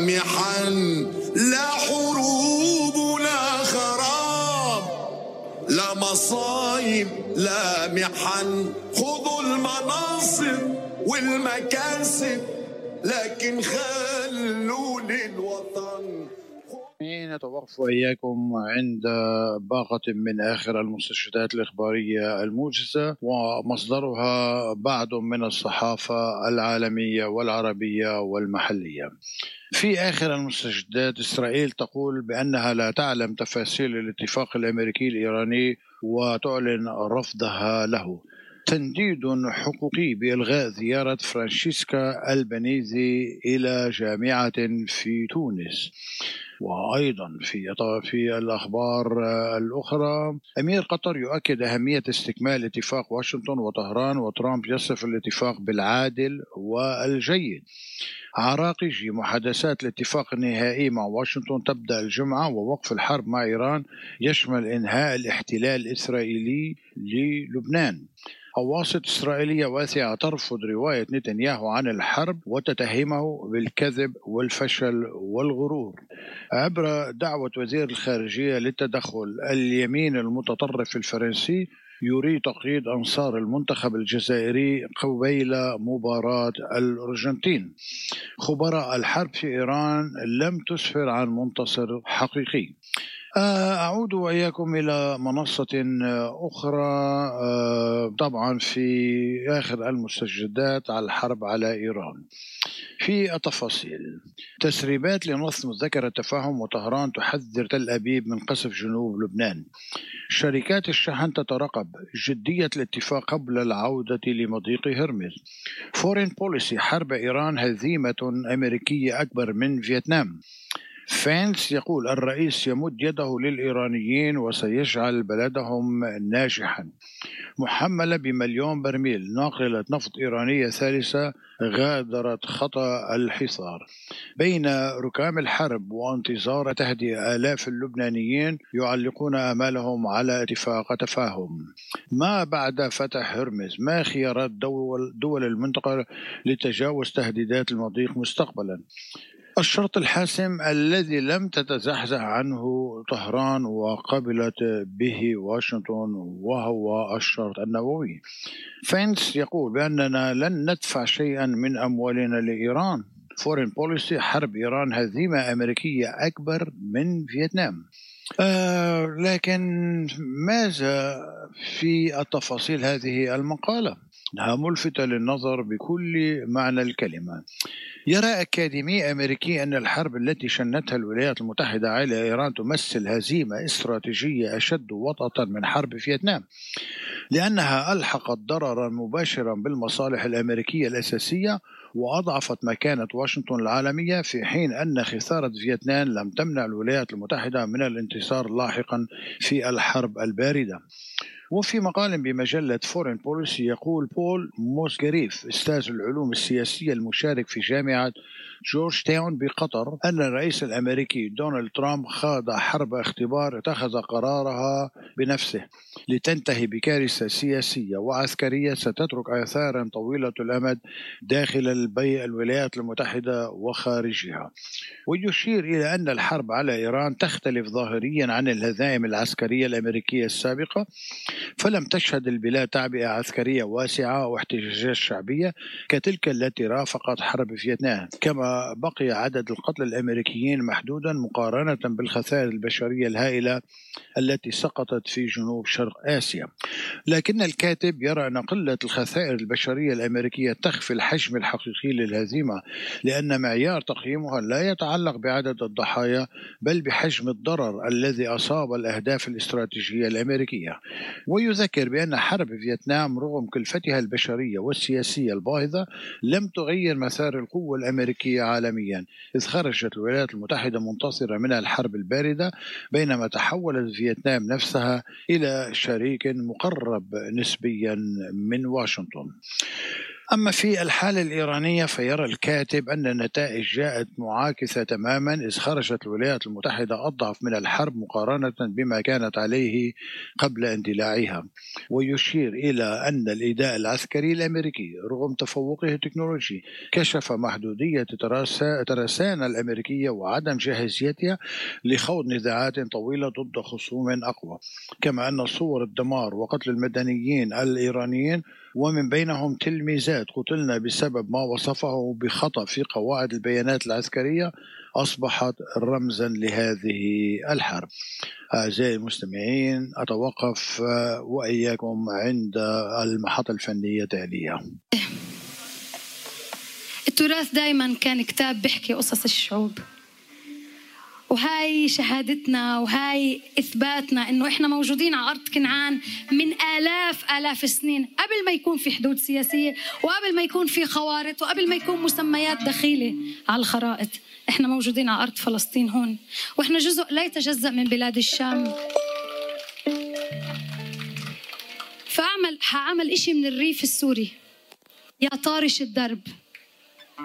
محن لا حروب لا خراب لا مصايب لا محن، خذوا المناصب والمكاسب لكن خلوا للوطن. نتوقف وإياكم عند باقة من آخر المستشهدات الإخبارية الموجزة ومصدرها بعض من الصحافة العالمية والعربية والمحلية. في آخر المستشهدات إسرائيل تقول بأنها لا تعلم تفاصيل الاتفاق الأمريكي الإيراني وتعلن رفضها له. تنديد حقوقي بإلغاء زيارة فرانشيسكا البنيزي إلى جامعة في تونس. وأيضا في الأخبار الأخرى، أمير قطر يؤكد أهمية استكمال اتفاق واشنطن وطهران، وترامب يصف الاتفاق بالعادل والجيد. عراقجي محادثات الاتفاق النهائي مع واشنطن تبدأ الجمعة، ووقف الحرب مع إيران يشمل إنهاء الاحتلال الإسرائيلي للبنان. أواسط إسرائيلية واسعة ترفض رواية نتنياهو عن الحرب وتتهمه بالكذب والفشل والغرور. عبر دعوة وزير الخارجية للتدخل، اليمين المتطرف الفرنسي يريد تقييد أنصار المنتخب الجزائري قبيل مباراة الأرجنتين. خبراء الحرب في إيران لم تسفر عن منتصر حقيقي. أعود وإياكم إلى منصة أخرى، طبعا في آخر المستجدات على الحرب على إيران. في التفاصيل، تسريبات لنص مذكرة تفاهم، وطهران تحذر تل أبيب من قصف جنوب لبنان. شركات الشحن تترقب جدية الاتفاق قبل العودة لمضيق هرمز. فورين بوليسي، حرب إيران هزيمة أمريكية أكبر من فيتنام. فانس يقول الرئيس يمد يده للإيرانيين وسيجعل بلدهم ناجحا. محملة ب1,000,000 برميل، ناقلة نفط إيرانية ثالثة غادرت خطأ الحصار. بين ركام الحرب وانتظار تهدئة، آلاف اللبنانيين يعلقون آمالهم على اتفاق تفاهم. ما بعد فتح هرمز، ما خيارات دول المنطقة لتجاوز تهديدات المضيق مستقبلا؟ الشرط الحاسم الذي لم تتزحزح عنه طهران وقبلت به واشنطن، وهو الشرط النووي. فينس يقول بأننا لن ندفع شيئا من أموالنا لإيران. فورين بوليسي، حرب إيران هزيمة أمريكية أكبر من فيتنام. لكن ماذا في التفاصيل هذه المقالة؟ إنها ملفتة للنظر بكل معنى الكلمة. يرى أكاديمي أمريكي أن الحرب التي شنتها الولايات المتحدة على إيران تمثل هزيمة استراتيجية أشد وطأة من حرب فيتنام، لأنها ألحقت ضررا مباشرا بالمصالح الأمريكية الأساسية وأضعفت مكانة واشنطن العالمية، في حين أن خسارة فيتنام لم تمنع الولايات المتحدة من الانتصار لاحقا في الحرب الباردة. وفي مقال بمجلة فورين بوليسي يقول بول موسغريف، أستاذ العلوم السياسية المشارك في جامعة جورج تاون بقطر، أن الرئيس الأمريكي دونالد ترامب خاض حرب اختبار اتخذ قرارها بنفسه لتنتهي بكارثة سياسية وعسكرية ستترك آثارا طويلة الأمد داخل الولايات المتحدة وخارجها. ويشير إلى أن الحرب على إيران تختلف ظاهريا عن الهزائم العسكرية الأمريكية السابقة، فلم تشهد البلاد تعبئة عسكرية واسعة واحتجاجات شعبية كتلك التي رافقت حرب فيتنام، كما بقي عدد القتلى الأمريكيين محدودا مقارنة بالخسائر البشرية الهائلة التي سقطت في جنوب شرق آسيا. لكن الكاتب يرى أن قلة الخسائر البشرية الأمريكية تخفي الحجم الحقيقي للهزيمة، لأن معيار تقييمها لا يتعلق بعدد الضحايا بل بحجم الضرر الذي أصاب الأهداف الاستراتيجية الأمريكية. ويذكر بأن حرب فيتنام رغم كلفتها البشرية والسياسية الباهظة لم تغير مسار القوة الأمريكية عالميا، إذ خرجت الولايات المتحدة منتصرة من الحرب الباردة، بينما تحولت فيتنام نفسها إلى شريك مقرب نسبيا من واشنطن. أما في الحالة الإيرانية فيرى الكاتب أن النتائج جاءت معاكسة تماما، إذ خرجت الولايات المتحدة أضعف من الحرب مقارنة بما كانت عليه قبل اندلاعها، ويشير إلى أن الإداء العسكري الأمريكي رغم تفوقه التكنولوجي كشف محدودية الترسانة الأمريكية وعدم جاهزيتها لخوض نزاعات طويلة ضد خصوم أقوى، كما أن صور الدمار وقتل المدنيين الإيرانيين ومن بينهم تلميذات قتلنا بسبب ما وصفه بخطأ في قواعد البيانات العسكرية أصبحت رمزا لهذه الحرب. أعزائي المستمعين، أتوقف وإياكم عند المحطة الفنية التالية. التراث دايما كان كتاب بيحكي قصص الشعوب، وهاي شهادتنا وهاي إثباتنا إنه إحنا موجودين على أرض كنعان من آلاف السنين، قبل ما يكون في حدود سياسية وقبل ما يكون في خوارط وقبل ما يكون مسميات دخيلة على الخرائط. إحنا موجودين على أرض فلسطين هون، وإحنا جزء لا يتجزأ من بلاد الشام. هعمل إشي من الريف السوري، يا طارش الدرب